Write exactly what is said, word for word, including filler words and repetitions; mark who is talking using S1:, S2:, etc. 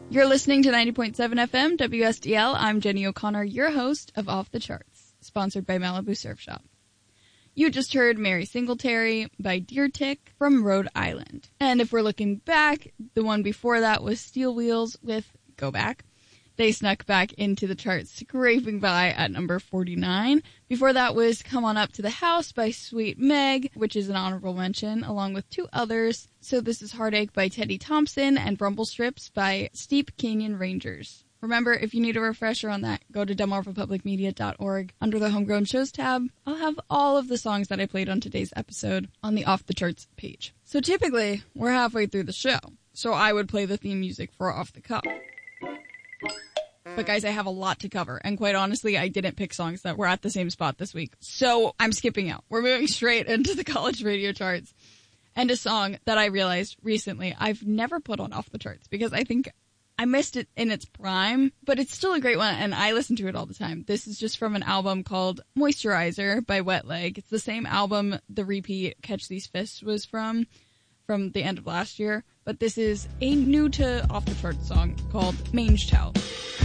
S1: You're listening to ninety point seven F M, W S D L. I'm Jenny O'Connor, your host of Off the Charts, sponsored by Malibu Surf Shop. You just heard Mary Singletary by Deer Tick from Rhode Island. And if we're looking back, the one before that was Steel Wheels with Go Back. They snuck back into the charts, scraping by at number forty-nine. Before that was Come On Up to the House by Sweet Meg, which is an honorable mention, along with two others. So This Is Heartache by Teddy Thompson and Rumble Strips by Steep Canyon Rangers. Remember, if you need a refresher on that, go to delmarva public media dot org. Under the Homegrown Shows tab, I'll have all of the songs that I played on today's episode on the Off the Charts page. So typically, we're halfway through the show, so I would play the theme music for Off the Cuff. But guys, I have a lot to cover, and quite honestly, I didn't pick songs that were at the same spot this week. So I'm skipping out. We're moving straight into the college radio charts. And a song that I realized recently I've never put on Off the Charts because I think I missed it in its prime, but it's still a great one, and I listen to it all the time. This is just from an album called Moisturizer by Wet Leg. It's the same album the repeat Catch These Fists was from, from the end of last year. But this is a new to Off the Charts song called Mange Towel.